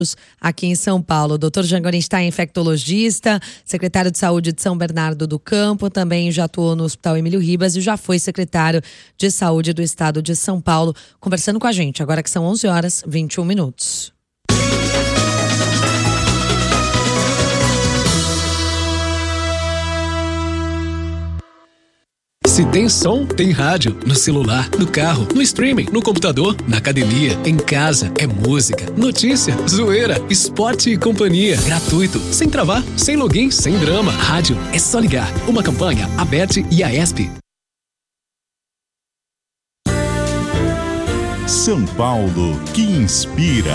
aqui em São Paulo. O Dr. Jean Gorenstein é infectologista, secretário de Saúde de São Bernardo do Campo, também já atuou no Hospital Emílio Ribas e já foi secretário de Saúde do Estado de São Paulo, conversando com a gente, agora que são 11h21. Se tem som, tem rádio. No celular, no carro, no streaming, no computador, na academia, em casa. É música, notícia, zoeira, esporte e companhia. Gratuito, sem travar, sem login, sem drama. Rádio é só ligar. Uma campanha, ABET e AESP. São Paulo que inspira.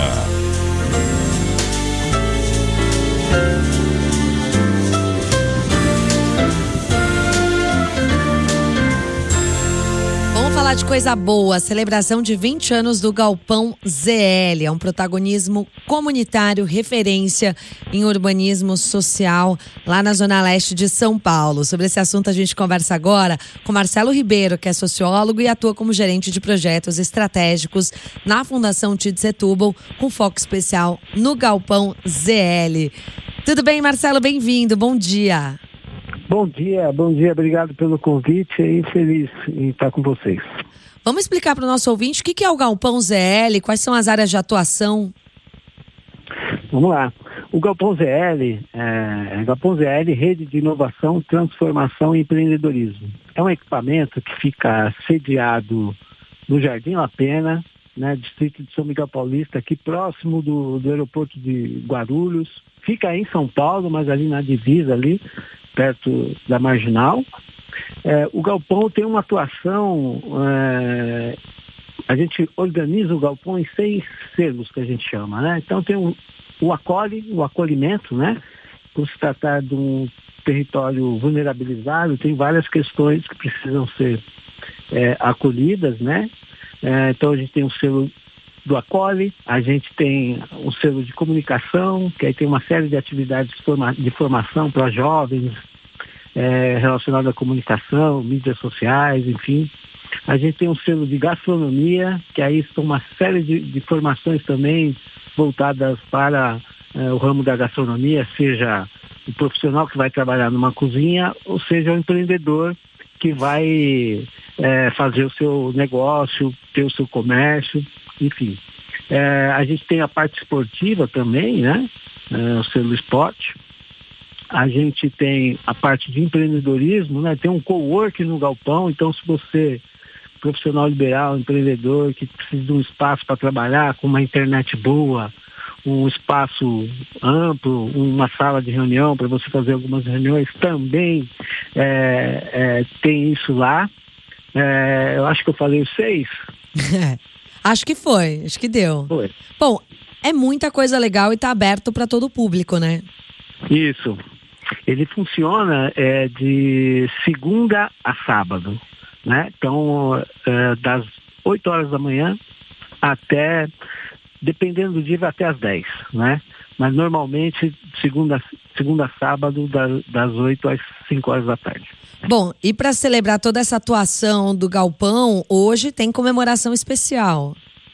Falar de coisa boa, celebração de 20 anos do Galpão ZL, é um protagonismo comunitário, referência em urbanismo social lá na Zona Leste de São Paulo. Sobre esse assunto a gente conversa agora com Marcelo Ribeiro, que é sociólogo e atua como gerente de projetos estratégicos na Fundação TID Setúbal, com foco especial no Galpão ZL. Tudo bem, Marcelo? Bem-vindo, bom dia. Bom dia, obrigado pelo convite e feliz em estar com vocês. Vamos explicar para o nosso ouvinte o que é o Galpão ZL, quais são as áreas de atuação? Vamos lá. O Galpão ZL Rede de Inovação, Transformação e Empreendedorismo. É um equipamento que fica sediado no Jardim La Pena, né, distrito de São Miguel Paulista, aqui próximo do aeroporto de Guarulhos. Fica aí em São Paulo, mas ali na divisa, ali perto da Marginal. O Galpão tem uma atuação, a gente organiza o Galpão em 6 selos, que a gente chama, né? Então tem o acolhimento, né? Por se tratar de um território vulnerabilizado, tem várias questões que precisam ser acolhidas, né? Então a gente tem o selo do acolhe, a gente tem o selo de comunicação, que aí tem uma série de atividades de formação para jovens, relacionado à comunicação, mídias sociais, enfim. A gente tem um selo de gastronomia, que aí são uma série de formações também voltadas para o ramo da gastronomia, seja o profissional que vai trabalhar numa cozinha, ou seja o empreendedor que vai fazer o seu negócio, ter o seu comércio, enfim. A gente tem a parte esportiva também, né? O selo esporte. A gente tem a parte de empreendedorismo, né? Tem um coworking no Galpão, então se você, profissional liberal, empreendedor, que precisa de um espaço para trabalhar, com uma internet boa, um espaço amplo, uma sala de reunião para você fazer algumas reuniões, também tem isso lá. Eu acho que eu falei os 6. Acho que deu. Foi. Bom, é muita coisa legal e está aberto para todo o público, né? Isso. Ele funciona de segunda a sábado, né? Então, das 8 horas da manhã até, dependendo do dia, vai até às 10, né? Mas normalmente, segunda a sábado, das 8 às 5 horas da tarde. Bom, e para celebrar toda essa atuação do Galpão, hoje tem comemoração especial.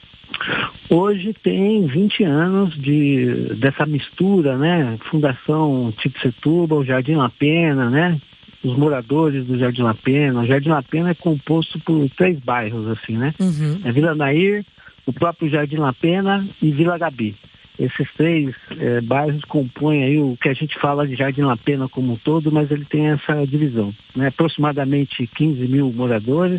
Hoje tem 20 anos dessa mistura, né? Fundação TID Setúbal, Jardim La Pena, né? Os moradores do Jardim La Pena. O Jardim La Pena é composto por 3 bairros, assim, né? Uhum. Vila Nair, o próprio Jardim La Pena e Vila Gabi. Esses 3 bairros compõem aí o que a gente fala de Jardim La Pena como um todo, mas ele tem essa divisão, né? Aproximadamente 15 mil moradores.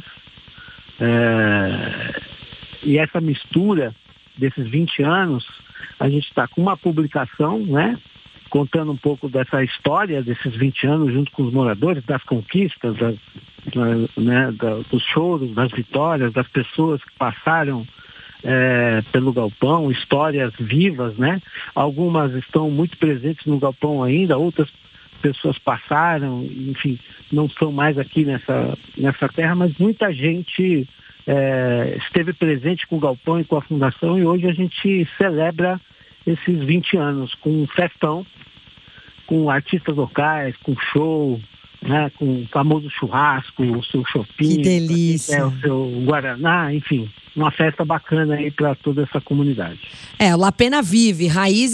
E essa mistura desses 20 anos, a gente está com uma publicação, né? Contando um pouco dessa história desses 20 anos junto com os moradores, das conquistas, dos choros, das vitórias, das pessoas que passaram pelo Galpão, histórias vivas, né? Algumas estão muito presentes no Galpão ainda, outras pessoas passaram, enfim, não são mais aqui nessa terra, mas muita gente esteve presente com o Galpão e com a Fundação, e hoje a gente celebra esses 20 anos com um festão, com artistas locais, com show, né, com o famoso churrasco, o seu shopping, que delícia, o seu guaraná, enfim. uma festa bacana aí para toda essa comunidade. O La Pena vive, raízes